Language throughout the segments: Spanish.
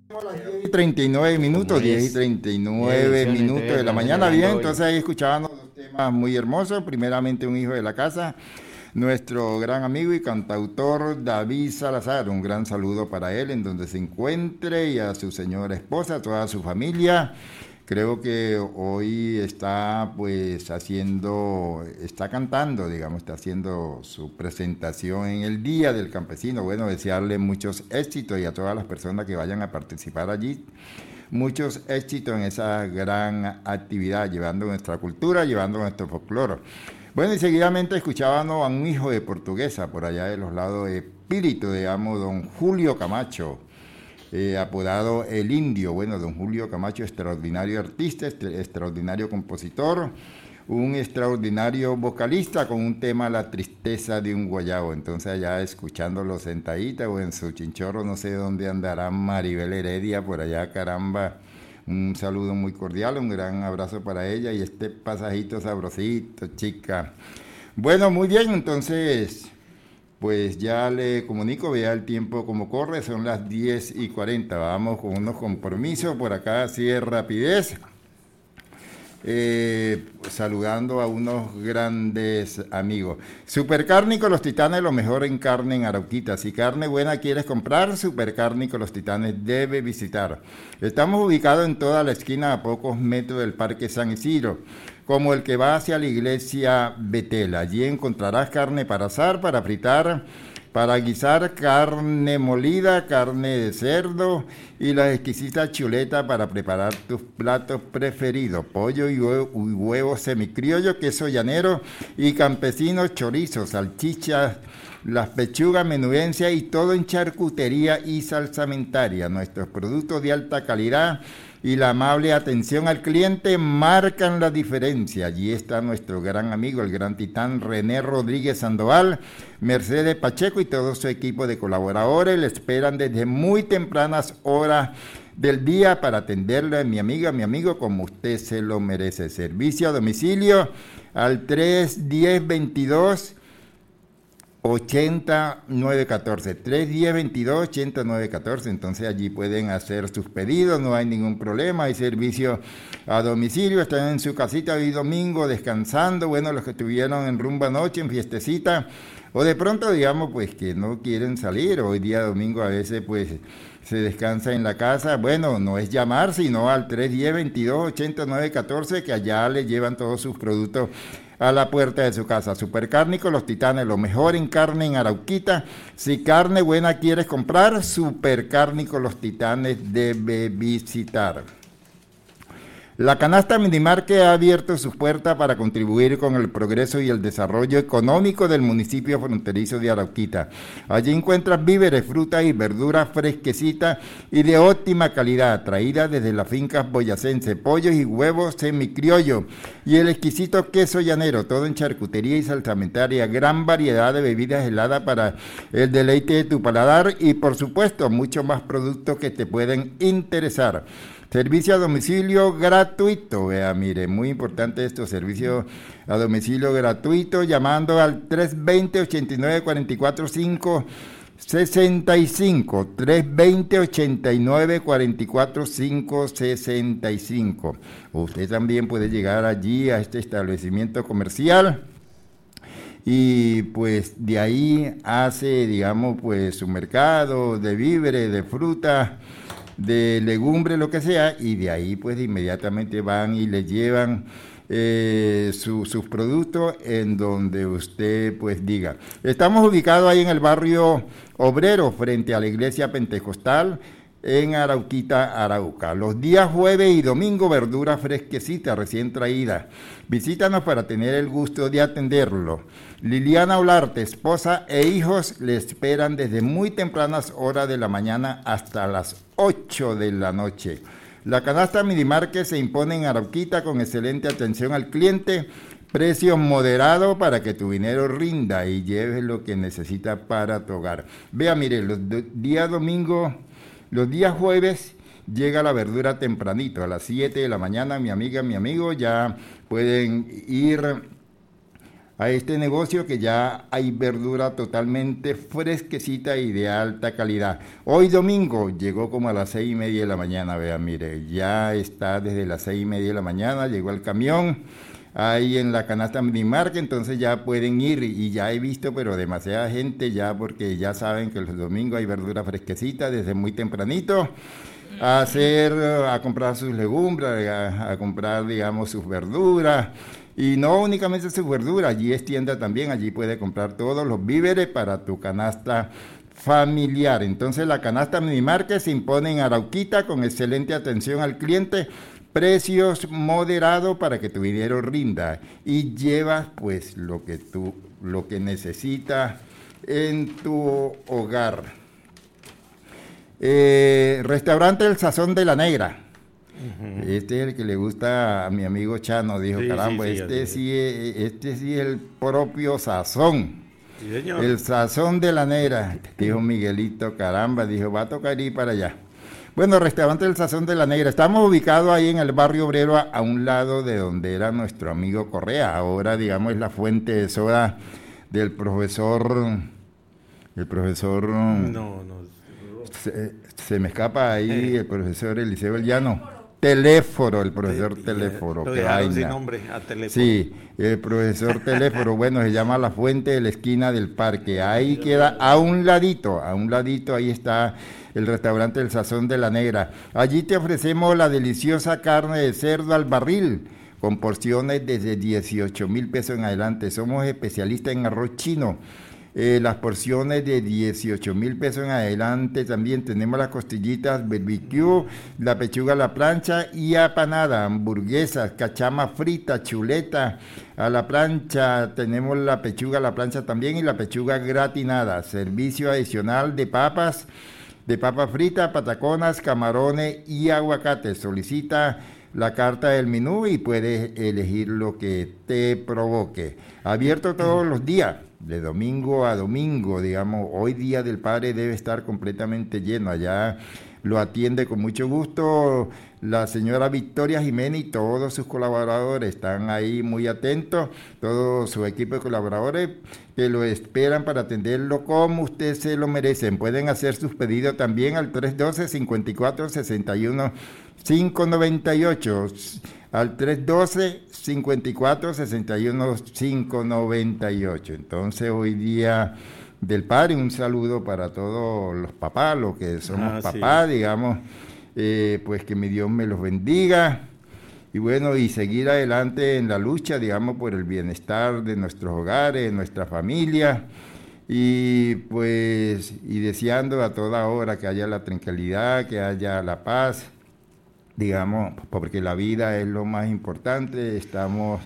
10:39, 10:39 de la mañana. Bien, entonces ahí escuchábamos dos temas muy hermosos. Primeramente, Un hijo de la casa, nuestro gran amigo y cantautor David Salazar. Un gran saludo para él en donde se encuentre, y a su señora esposa, a toda su familia. Creo que hoy está está cantando, digamos, está haciendo su presentación en el Día del Campesino. Bueno, desearle muchos éxitos, y a todas las personas que vayan a participar allí, muchos éxitos en esa gran actividad, llevando nuestra cultura, llevando nuestro folclore. Bueno, y seguidamente escuchábamos a un hijo de portuguesa, por allá de los lados de Espíritu, digamos, don Julio Camacho. Apodado El Indio. Bueno, don Julio Camacho, extraordinario artista, extraordinario compositor, un extraordinario vocalista con un tema La tristeza de un guayabo. Entonces allá escuchándolo sentadita o en su chinchorro, no sé dónde andará Maribel Heredia, por allá, caramba. Un saludo muy cordial, un gran abrazo para ella y este pasajito sabrosito, chica. Bueno, muy bien, entonces pues ya le comunico, vea el tiempo como corre, son las 10:40. Vamos con unos compromisos por acá, así de rapidez. Saludando a unos grandes amigos. Supercárnico Los Titanes, lo mejor en carne en Arauquita. Si carne buena quieres comprar, Supercárnico Los Titanes debe visitar. Estamos ubicados en toda la esquina, a pocos metros del Parque San Isidro, como el que va hacia la iglesia Betel. Allí encontrarás carne para asar, para fritar, para guisar, carne molida, carne de cerdo y la exquisita chuleta para preparar tus platos preferidos. Pollo y huevo semicriollo, queso llanero y campesinos, chorizos, salchichas, las pechugas, menudencia y todo en charcutería y salsamentaria. Nuestros productos de alta calidad y la amable atención al cliente marcan la diferencia. Allí está nuestro gran amigo, el gran titán René Rodríguez Sandoval, Mercedes Pacheco y todo su equipo de colaboradores. Le esperan desde muy tempranas horas del día para atenderle, mi amiga, mi amigo, como usted se lo merece. Servicio a domicilio al 310-22 8914, 310-22-8914. Entonces allí pueden hacer sus pedidos, no hay ningún problema, hay servicio a domicilio. Están en su casita hoy domingo descansando, bueno, los que estuvieron en rumba noche, en fiestecita, o de pronto digamos pues que no quieren salir, hoy día domingo a veces pues se descansa en la casa. Bueno, no es llamar, sino al 310-22-8914, que allá le llevan todos sus productos a la puerta de su casa. Supercárnico Los Titanes, lo mejor en carne en Arauquita. Si carne buena quieres comprar, Supercárnico Los Titanes debe visitar. La canasta Minimar, que ha abierto sus puertas para contribuir con el progreso y el desarrollo económico del municipio fronterizo de Arauquita. Allí encuentras víveres, frutas y verduras fresquecitas y de óptima calidad, traídas desde las fincas boyacense, pollos y huevos semicriollo y el exquisito queso llanero, todo en charcutería y salsamentaria, gran variedad de bebidas heladas para el deleite de tu paladar y por supuesto muchos más productos que te pueden interesar. Servicio a domicilio gratuito, vea, mire, muy importante esto, servicio a domicilio gratuito, llamando al 320-89-44-565, 320-89-44-565. Usted también puede llegar allí a este establecimiento comercial y pues de ahí hace, digamos, pues su mercado de víveres, de fruta, de legumbre, lo que sea, y de ahí pues inmediatamente van y le llevan sus productos en donde usted pues diga. Estamos ubicados ahí en el barrio Obrero, frente a la iglesia pentecostal, en Arauquita, Arauca. Los días jueves y domingo, verdura fresquecita, recién traída. Visítanos para tener el gusto de atenderlo. Liliana Olarte, esposa e hijos le esperan desde muy tempranas horas de la mañana hasta las 8 de la noche. La canasta Minimar, que se impone en Arauquita con excelente atención al cliente, precio moderado para que tu dinero rinda y lleves lo que necesita para tu hogar. Vea, mire, los días domingo, los días jueves llega la verdura tempranito, a las 7 de la mañana, mi amiga, mi amigo, ya pueden ir a este negocio, que ya hay verdura totalmente fresquecita y de alta calidad. Hoy domingo llegó como a las 6:30 de la mañana, vean, mire, ya está desde las 6:30 de la mañana, llegó el camión ahí en la canasta Minimarket, entonces ya pueden ir, y ya he visto pero demasiada gente ya, porque ya saben que los domingos hay verdura fresquecita desde muy tempranito, a comprar sus legumbres, a comprar, digamos, sus verduras. Y no únicamente sus verduras, allí es tienda también, allí puede comprar todos los víveres para tu canasta familiar. Entonces la canasta Minimarket se impone en Arauquita con excelente atención al cliente, precios moderados para que tu dinero rinda, y llevas pues lo que necesitas en tu hogar. Restaurante El Sazón de la Negra. Este es el que le gusta a mi amigo Chano, dijo, sí, caramba, sí, este sí es el propio sazón. Sí, señor. El Sazón de la Negra, dijo Miguelito, caramba, dijo, va a tocar ir para allá. Bueno, restaurante El Sazón de la Negra, estamos ubicados ahí en el barrio obrero, a un lado de donde era nuestro amigo Correa, ahora digamos es la fuente de soda del profesor, se me escapa ahí el profesor Eliseo El Llano. Teléfono, el profesor Teléfono. Lo dejaron sin nombre a Teléfono. Sí, el profesor Teléfono, bueno, se llama La Fuente de la esquina del parque. Ahí queda a un ladito, ahí está el restaurante El Sazón de la Negra. Allí te ofrecemos la deliciosa carne de cerdo al barril, con porciones desde 18,000 pesos en adelante. Somos especialistas en arroz chino. Las porciones de 18,000 pesos en adelante. También tenemos las costillitas barbecue, la pechuga a la plancha y apanada, hamburguesas, cachama frita, chuleta a la plancha. Tenemos la pechuga a la plancha también y la pechuga gratinada. Servicio adicional de papas fritas, pataconas, camarones y aguacate. Solicita la carta del menú y puedes elegir lo que te provoque. Abierto todos los días, de domingo a domingo, digamos. Hoy Día del Padre debe estar completamente lleno. Allá lo atiende con mucho gusto la señora Victoria Jiménez y todos sus colaboradores. Están ahí muy atentos, todo su equipo de colaboradores que lo esperan para atenderlo como usted se lo merecen. Pueden hacer sus pedidos también al 312-5461-598, al 312-5461-598. Entonces, hoy Día del Padre, un saludo para todos los papás, los que somos papás, sí, digamos, pues que mi Dios me los bendiga. Y bueno, y seguir adelante en la lucha, digamos, por el bienestar de nuestros hogares, de nuestra familia, y pues, y deseando a toda hora que haya la tranquilidad, que haya la paz, digamos, porque la vida es lo más importante. Estamos,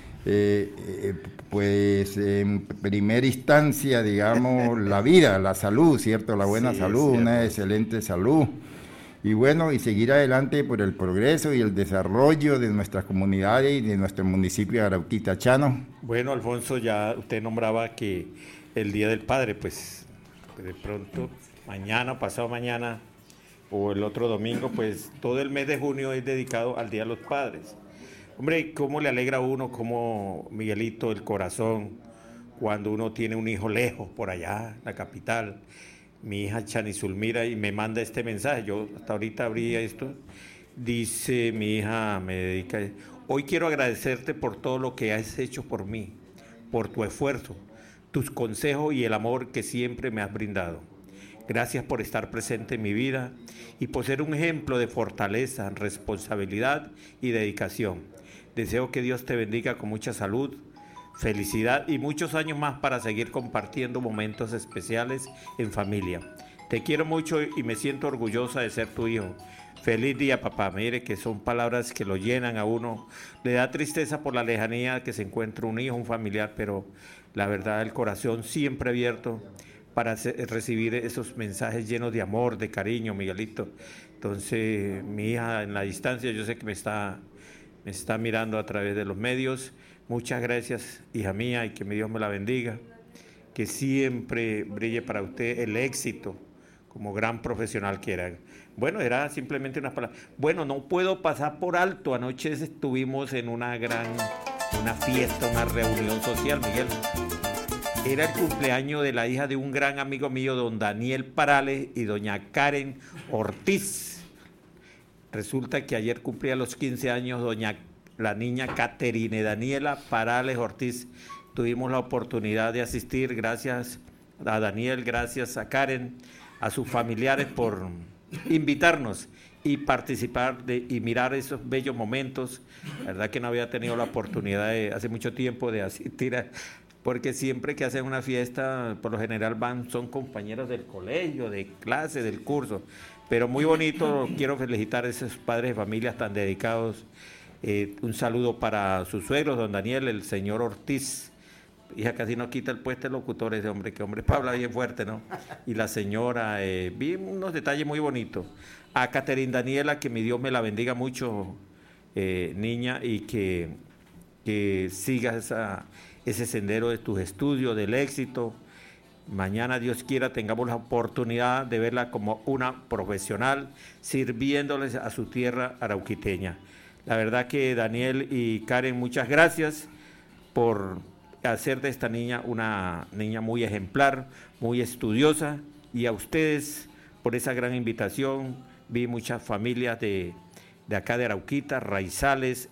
pues, en primera instancia, digamos, la vida, la salud, ¿cierto? La buena salud, una excelente salud. Y bueno, y seguir adelante por el progreso y el desarrollo de nuestras comunidades y de nuestro municipio de Arauquita. Chano. Bueno, Alfonso, ya usted nombraba que el Día del Padre, pues de pronto, mañana, pasado mañana o el otro domingo, pues todo el mes de junio es dedicado al Día de los Padres. Hombre, ¿cómo le alegra a uno, como Miguelito, el corazón, cuando uno tiene un hijo lejos por allá, la capital? Mi hija Chanisul mira y me manda este mensaje. Yo hasta ahorita abrí esto. Dice mi hija, me dedica: hoy quiero agradecerte por todo lo que has hecho por mí, por tu esfuerzo, tus consejos y el amor que siempre me has brindado. Gracias por estar presente en mi vida y por ser un ejemplo de fortaleza, responsabilidad y dedicación. Deseo que Dios te bendiga con mucha salud, felicidad y muchos años más para seguir compartiendo momentos especiales en familia. Te quiero mucho y me siento orgullosa de ser tu hijo. Feliz día, papá. Mire que son palabras que lo llenan a uno. Le da tristeza por la lejanía que se encuentra un hijo, un familiar, pero la verdad, el corazón siempre abierto para recibir esos mensajes llenos de amor, de cariño, Miguelito. Entonces, mi hija en la distancia, yo sé que me está mirando a través de los medios. Muchas gracias, hija mía, y que mi Dios me la bendiga. Que siempre brille para usted el éxito como gran profesional que era. Bueno, era simplemente unas palabras. Bueno, no puedo pasar por alto. Anoche estuvimos en una gran una fiesta, una reunión social, Miguel. Era el cumpleaños de la hija de un gran amigo mío, don Daniel Parales y doña Karen Ortiz. Resulta que ayer cumplía los 15 años la niña Caterine Daniela Parales Ortiz. Tuvimos la oportunidad de asistir, gracias a Daniel, gracias a Karen, a sus familiares por invitarnos y participar y mirar esos bellos momentos. La verdad que no había tenido la oportunidad hace mucho tiempo de asistir porque siempre que hacen una fiesta, por lo general son compañeros del colegio, de clase, del curso. Pero muy bonito, quiero felicitar a esos padres de familias tan dedicados. Un saludo para sus suegros, don Daniel, el señor Ortiz. Hija, casi no quita el puesto de locutor ese hombre, que hombre para hablar bien fuerte, ¿no? Y la señora, vi unos detalles muy bonitos. A Caterine Daniela, que mi Dios me la bendiga mucho, niña, y que sigas ese sendero de tus estudios, del éxito. Mañana, Dios quiera, tengamos la oportunidad de verla como una profesional, sirviéndoles a su tierra arauquiteña. La verdad que Daniel y Karen, muchas gracias por hacer de esta niña una niña muy ejemplar, muy estudiosa, y a ustedes por esa gran invitación. Vi muchas familias de acá de Arauquita, raizales,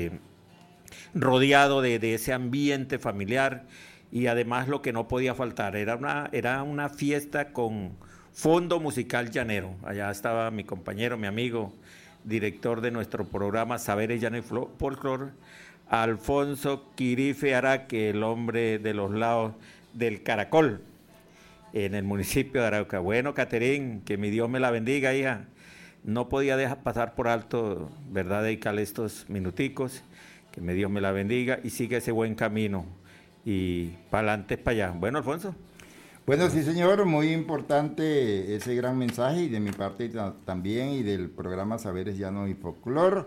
rodeado de ese ambiente familiar, y además lo que no podía faltar era una fiesta con fondo musical llanero. Allá estaba mi compañero, mi amigo, director de nuestro programa Saberes Llano y Folclor, Alfonso Quirife Araque, el hombre de los lados del Caracol, en el municipio de Arauca. Bueno, Caterine, que mi Dios me la bendiga, hija. No podía dejar pasar por alto, ¿verdad?, dedicarle estos minuticos. Que mi Dios me la bendiga y siga ese buen camino. Y para adelante, para allá. Bueno, Alfonso. Bueno, sí, señor, muy importante ese gran mensaje, y de mi parte también, y del programa Saberes Llano y Folclor.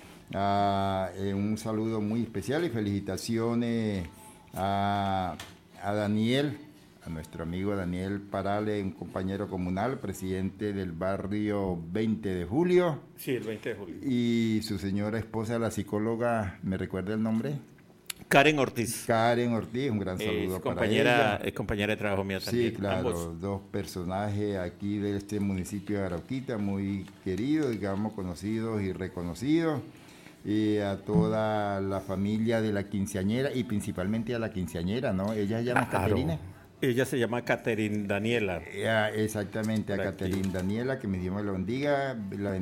Un saludo muy especial y felicitaciones a Daniel, a nuestro amigo Daniel Parales, un compañero comunal, presidente del barrio 20 de Julio. Sí, el 20 de julio. Y su señora esposa, la psicóloga, ¿me recuerda el nombre? Karen Ortiz. Karen Ortiz, un gran saludo para ella. Es compañera de trabajo mía también. Sí, claro, ambos. Dos personajes aquí de este municipio de Arauquita, muy queridos, digamos, conocidos y reconocidos. Y a toda la familia de la quinceañera, y principalmente a la quinceañera, ¿no? Ella se llama Caterine. Ella se llama Caterine Daniela. Exactamente, a Caterine Daniela, que mi Dios me la bendiga,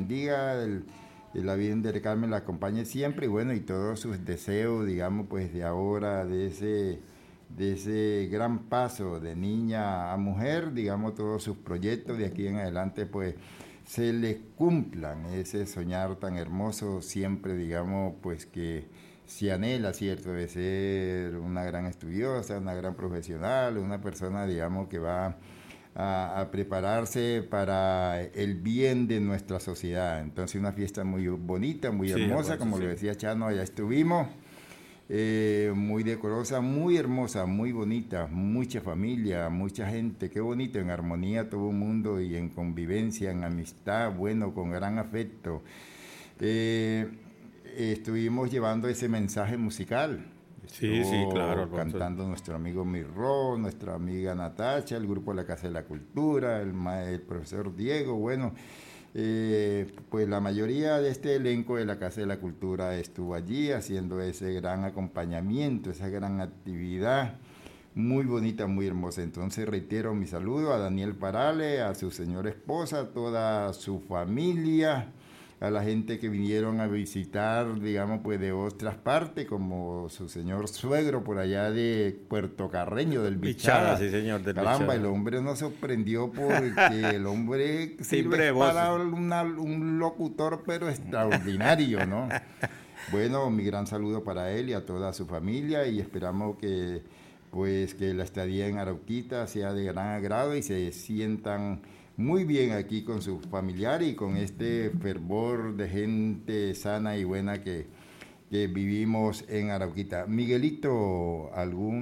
la Virgen del Carmen la acompañe siempre, y bueno, y todos sus deseos, digamos, pues de ahora, de ese gran paso de niña a mujer, digamos, todos sus proyectos de aquí en adelante, pues se les cumplan, ese soñar tan hermoso siempre, digamos, pues que se anhela, ¿cierto?, de ser una gran estudiosa, una gran profesional, una persona, digamos, que va a prepararse para el bien de nuestra sociedad. Entonces, una fiesta muy bonita, muy hermosa, como lo decía Chano, allá estuvimos, muy decorosa, muy hermosa, muy bonita, mucha familia, mucha gente, qué bonito, en armonía todo el mundo, y en convivencia, en amistad, bueno, con gran afecto. Estuvimos llevando ese mensaje musical. Sí, claro. Cantando nuestro amigo Mirro, nuestra amiga Natacha, el grupo de la Casa de la Cultura, el profesor Diego, bueno, pues la mayoría de este elenco de la Casa de la Cultura estuvo allí haciendo ese gran acompañamiento, esa gran actividad, muy bonita, muy hermosa. Entonces reitero mi saludo a Daniel Parales, a su señora esposa, a toda su familia, a la gente que vinieron a visitar, digamos, pues de otras partes, como su señor suegro por allá de Puerto Carreño, del Bichada. Sí, señor, del Caramba, Bichada. el hombre nos sorprendió porque el hombre sirve para un locutor, pero extraordinario, ¿no? Bueno, mi gran saludo para él y a toda su familia, y esperamos que la estadía en Arauquita sea de gran agrado y se sientan muy bien aquí con sus familiares y con este fervor de gente sana y buena que vivimos en Arauquita. Miguelito, ¿algo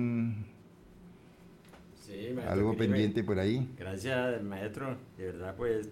pendiente por ahí? Gracias, maestro. De verdad, pues,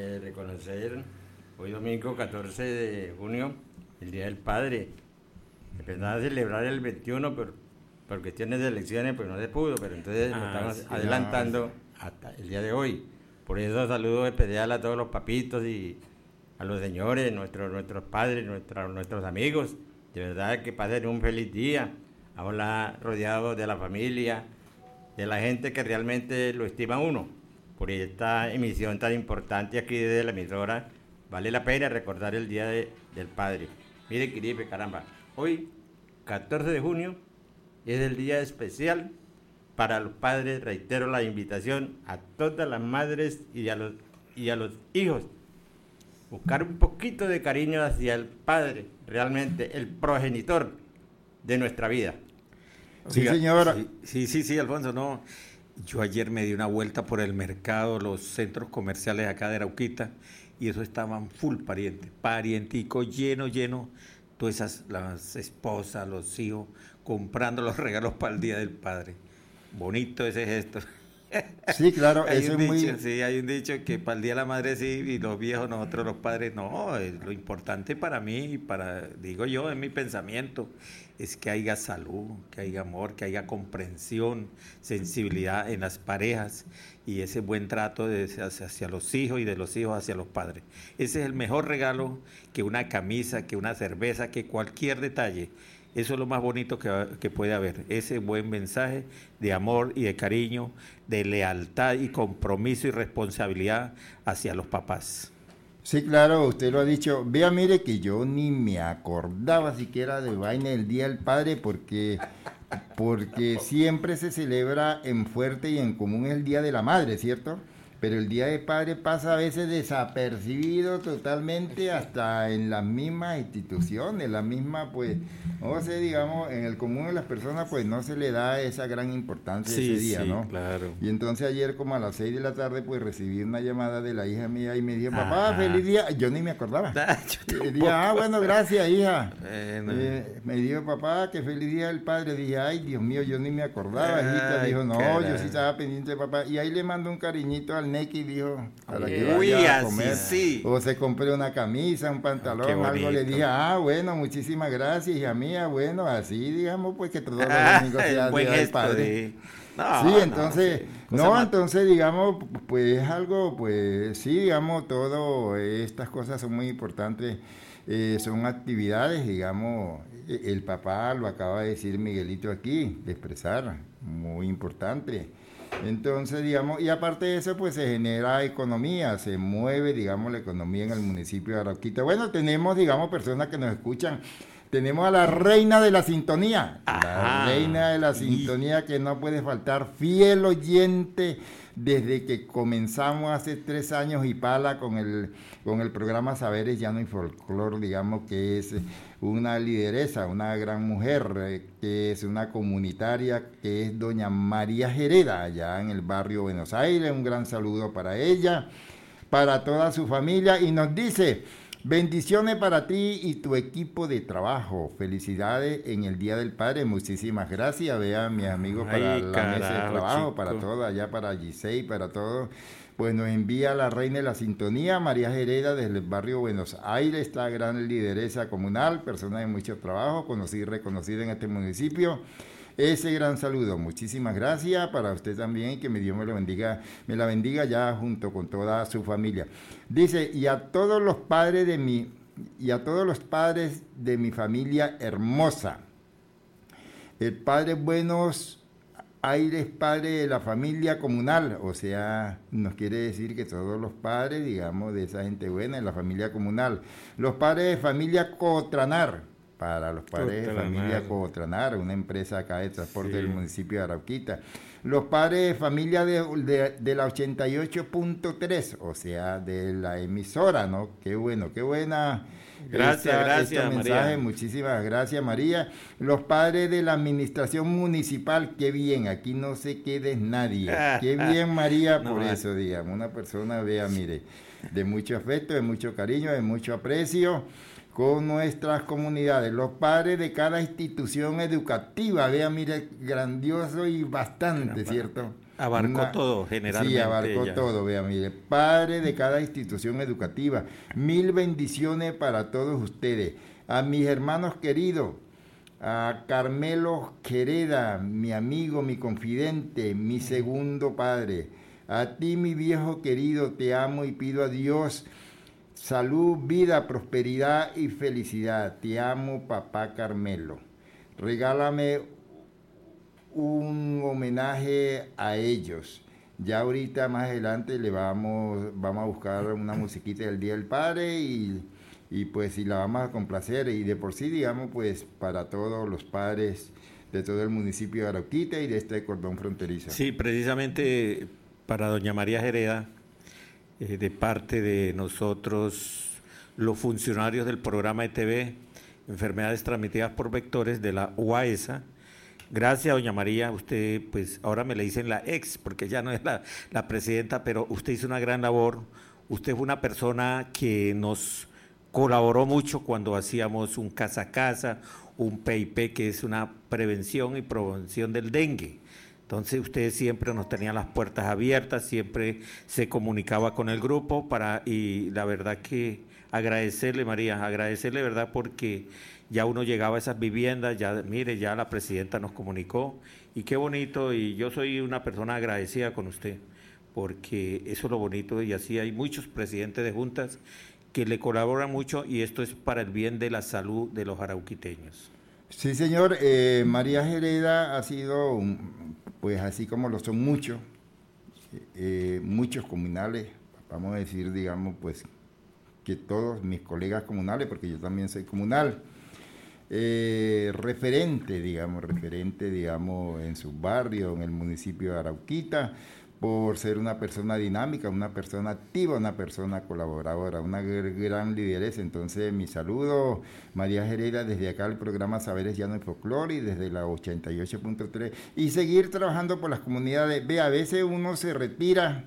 reconocer hoy domingo 14 de junio, el Día del Padre. Empezaba a celebrar el 21, pero por cuestiones de elecciones pues no se pudo, pero entonces lo estamos sí, adelantando hasta el día de hoy. Por eso saludo especial a todos los papitos y a los señores, nuestros padres, nuestros amigos. De verdad que pasen un feliz día. Ahora rodeados de la familia, de la gente que realmente lo estima a uno. Por esta emisión tan importante aquí desde la emisora, vale la pena recordar el Día del Padre. Mire, Quiripe, caramba, hoy, 14 de junio, es el día especial para los padres. Reitero la invitación a todas las madres y a los hijos. Buscar un poquito de cariño hacia el padre, realmente el progenitor de nuestra vida. Sí, señora. Sí, Alfonso, no. Yo ayer me di una vuelta por el mercado, los centros comerciales acá de Arauquita, y eso estaban full parientico, lleno, todas esas, las esposas, los hijos, comprando los regalos para el Día del Padre. Bonito ese gesto. Sí, claro, Hay eso un es muy... dicho, sí, hay un dicho que para el Día de la Madre sí, y los viejos, nosotros los padres, no, lo importante para mí, digo yo, en mi pensamiento, es que haya salud, que haya amor, que haya comprensión, sensibilidad en las parejas y ese buen trato hacia los hijos y de los hijos hacia los padres. Ese es el mejor regalo que una camisa, que una cerveza, que cualquier detalle. Eso es lo más bonito que puede haber, ese buen mensaje de amor y de cariño, de lealtad y compromiso y responsabilidad hacia los papás. Sí, claro, usted lo ha dicho. Vea, mire que yo ni me acordaba siquiera de vaina del Día del Padre porque siempre se celebra en fuerte y en común el Día de la Madre, ¿cierto? Pero el Día del Padre pasa a veces desapercibido totalmente hasta en las mismas instituciones, la misma, pues, no sé, digamos, en el común de las personas, pues no se le da esa gran importancia a ese día, ¿no? Claro. Y entonces ayer como a las 6 de la tarde, pues recibí una llamada de la hija mía y me dijo, papá, feliz día. Yo ni me acordaba. Y dije, bueno, gracias, hija. Me dijo, papá, que feliz día del padre. Dije, ay, Dios mío, yo ni me acordaba, hijita. Dijo, no, caray. Yo sí estaba pendiente, papá. Y ahí le mando un cariñito al Neki, dijo, para que vaya a comer. Sí. O se compré una camisa, un pantalón, algo. Le dije, bueno, muchísimas gracias, hija mía. Bueno, así, digamos, pues que todos los domingos sea buen día del gesto, padre. No, sí, entonces, entonces, digamos, pues es algo, pues sí, digamos, todo, estas cosas son muy importantes, son actividades, digamos, el papá lo acaba de decir Miguelito aquí, de expresar, muy importante. Entonces, digamos, y aparte de eso, pues se genera economía, se mueve, digamos, la economía en el municipio de Arauquita. Bueno, tenemos, digamos, personas que nos escuchan. Tenemos a la reina de la sintonía, la reina de la sintonía que no puede faltar, fiel oyente desde que comenzamos hace 3 años y pala con el programa Saberes Llano y Folclor, digamos que es una lideresa, una gran mujer, que es una comunitaria, que es doña María Jereda, allá en el barrio Buenos Aires. Un gran saludo para ella, para toda su familia, y nos dice: bendiciones para ti y tu equipo de trabajo. Felicidades en el Día del Padre. Muchísimas gracias. Vean, mis amigos, para la mesa de trabajo, chico. Para todo, allá para Gisei, para todo. Pues nos envía la reina de la sintonía, María Jereda, desde el barrio Buenos Aires, esta gran lideresa comunal, persona de mucho trabajo, conocida y reconocida en este municipio. Ese gran saludo, muchísimas gracias para usted también, que Dios me la bendiga ya junto con toda su familia. Dice, y a todos los padres de mi familia hermosa, el Padre Buenos Aires, padre de la familia comunal, o sea, nos quiere decir que todos los padres, digamos, de esa gente buena, de la familia comunal, los padres de familia Cotranar, para los padres de familia Cotranar, una empresa acá de transporte del municipio de Arauquita. Los padres de familia de la 88.3, o sea, de la emisora, ¿no? Qué bueno, qué buena. Gracias, mensaje. María. Muchísimas gracias, María. Los padres de la administración municipal, qué bien, aquí no se quede nadie. Qué bien, María, por eso, digamos, una persona, vea, mire, de mucho afecto, de mucho cariño, de mucho aprecio con nuestras comunidades, los padres de cada institución educativa, vea, mire, grandioso y bastante, ¿cierto? Abarcó todo, generalmente. Sí, abarcó todo, vea, mire, padres de cada institución educativa, 1000 bendiciones para todos ustedes. A mis hermanos queridos, A Carmelo Quereda, mi amigo, mi confidente, mi segundo padre. A ti, mi viejo querido, te amo y pido a Dios salud, vida, prosperidad y felicidad. Te amo, papá Carmelo. Regálame un homenaje a ellos. Ya ahorita más adelante le vamos a buscar una musiquita del Día del Padre y pues y la vamos a complacer y de por sí, digamos, pues para todos los padres de todo el municipio de Arauquita y de este cordón fronterizo. Sí, precisamente para doña María Jereda, de parte de nosotros, los funcionarios del programa ETV, enfermedades transmitidas por vectores de la UAESA. Gracias, doña María. Usted, pues ahora me le dicen la ex, porque ya no es la presidenta, pero usted hizo una gran labor. Usted fue una persona que nos colaboró mucho cuando hacíamos un casa a casa, un PIP, que es una prevención y promoción del dengue. Entonces usted siempre nos tenía las puertas abiertas, siempre se comunicaba con el grupo y la verdad que agradecerle, María, agradecerle, ¿verdad? Porque ya uno llegaba a esas viviendas, ya mire, ya la presidenta nos comunicó y qué bonito, y yo soy una persona agradecida con usted, porque eso es lo bonito, y así hay muchos presidentes de juntas que le colaboran mucho, y esto es para el bien de la salud de los arauquiteños. Sí, señor. María Jereda ha sido, pues así como lo son muchos comunales, vamos a decir, digamos, pues que todos mis colegas comunales, porque yo también soy comunal, referente, digamos, en su barrio, en el municipio de Arauquita, por ser una persona dinámica, una persona activa, una persona colaboradora, una gran lideresa. Entonces, mi saludo, María Jereda, desde acá el programa Saberes Llano y Folclore y desde la 88.3, y seguir trabajando por las comunidades. Ve, a veces uno se retira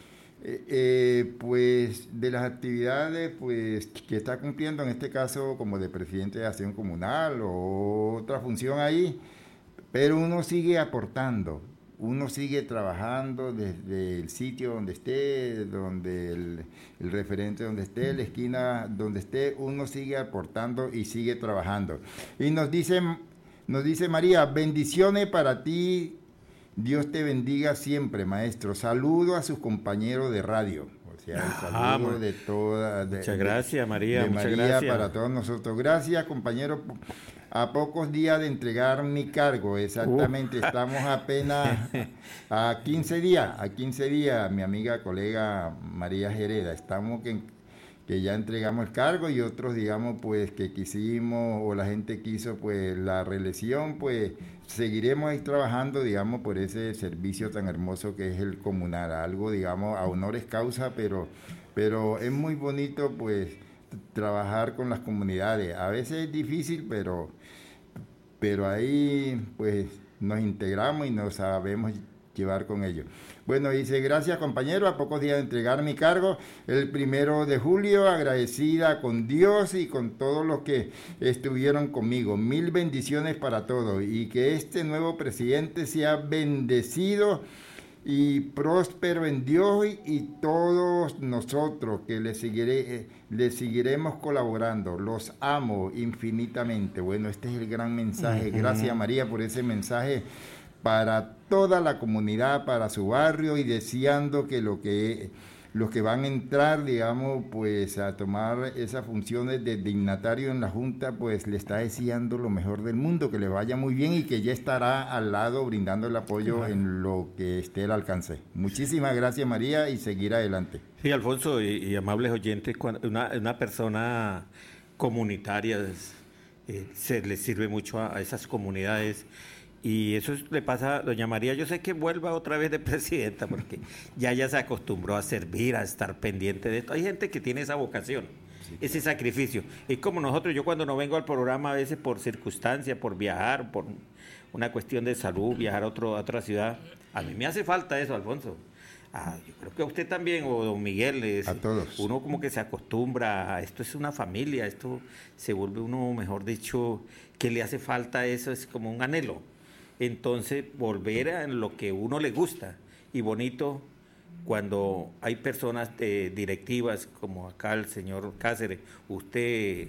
pues de las actividades pues que está cumpliendo, en este caso como de presidente de acción comunal o otra función ahí, pero uno sigue aportando, uno sigue trabajando desde el sitio donde esté, donde el referente donde esté, la esquina donde esté, uno sigue aportando y sigue trabajando. Y nos dice María, bendiciones para ti. Dios te bendiga siempre, maestro. Saludo a sus compañeros de radio. O sea, el saludo de todas. Muchas gracias, María. De muchas María gracias para todos nosotros. Gracias, compañero. A pocos días de entregar mi cargo, exactamente. Estamos apenas a 15 días, mi amiga, colega María Jereda. Estamos que ya entregamos el cargo, y otros, digamos, pues que quisimos o la gente quiso pues la reelección, pues seguiremos ahí trabajando, digamos, por ese servicio tan hermoso que es el comunal, algo, digamos, a honores causa, pero es muy bonito pues trabajar con las comunidades. A veces es difícil, pero ahí pues nos integramos y nos sabemos llevar con ellos. Bueno, dice, gracias, compañero, a pocos días de entregar mi cargo, el 1 de julio, agradecida con Dios y con todos los que estuvieron conmigo. Mil bendiciones para todos, y que este nuevo presidente sea bendecido y próspero en Dios, y todos nosotros que le seguiremos colaborando. Los amo infinitamente. Bueno, este es el gran mensaje. Gracias, María, por ese mensaje para toda la comunidad, para su barrio, y deseando que los que van a entrar, digamos, pues a tomar esas funciones de dignatario en la Junta, pues le está deseando lo mejor del mundo, que le vaya muy bien y que ya estará al lado brindando el apoyo en lo que esté al alcance. Muchísimas gracias, María, y seguir adelante. Sí, Alfonso y amables oyentes, cuando una persona comunitaria se le sirve mucho a esas comunidades. Y eso le pasa a doña María. Yo sé que vuelva otra vez de presidenta, porque ya se acostumbró a servir, a estar pendiente de esto. Hay gente que tiene esa vocación, sí, ese sacrificio. Es como nosotros, yo cuando no vengo al programa a veces por circunstancia, por viajar, por una cuestión de salud, viajar a otra ciudad, a mí me hace falta eso, Alfonso. Yo creo que a usted también, o don Miguel, a todos. Uno como que se acostumbra a esto, es una familia, esto se vuelve uno, mejor dicho, que le hace falta eso, es como un anhelo. Entonces, volver a lo que uno le gusta, y bonito cuando hay personas directivas, como acá el señor Cáceres, usted,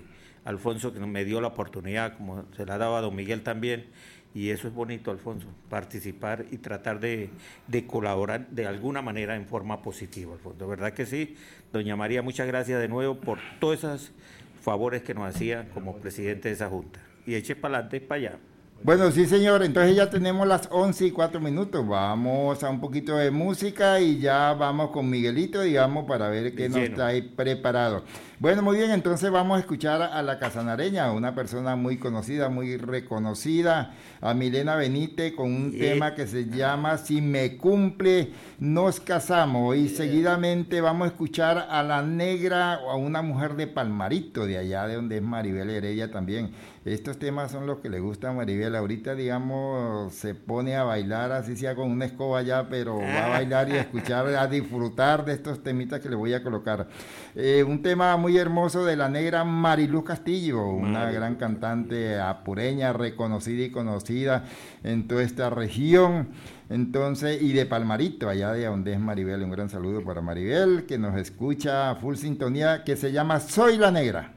Alfonso, que me dio la oportunidad, como se la daba a don Miguel también, y eso es bonito, Alfonso, participar y tratar de colaborar de alguna manera en forma positiva, Alfonso. ¿Verdad que sí? Doña María, muchas gracias de nuevo por todos esos favores que nos hacía como presidente de esa junta. Y eche para adelante, para allá. Bueno, sí, señor, entonces ya tenemos las 11:04. Vamos a un poquito de música y ya vamos con Miguelito, digamos, para ver qué nos trae preparado. Bueno, muy bien, entonces vamos a escuchar a la casanareña, una persona muy conocida, muy reconocida, a Milena Benítez, con un tema que se llama Si me cumple, nos casamos. Y seguidamente vamos a escuchar a la negra, a una mujer de Palmarito, de allá de donde es Maribel Heredia también. Estos temas son los que le gustan a Maribel. Ahorita, digamos, se pone a bailar, así sea con una escoba ya, pero va a bailar y a escuchar, a disfrutar de estos temitas que le voy a colocar. Un tema muy hermoso de la negra Mariluz Castillo, una gran cantante apureña, reconocida y conocida en toda esta región. Entonces, y de Palmarito, allá de donde es Maribel. Un gran saludo para Maribel, que nos escucha a full sintonía, que se llama Soy la Negra.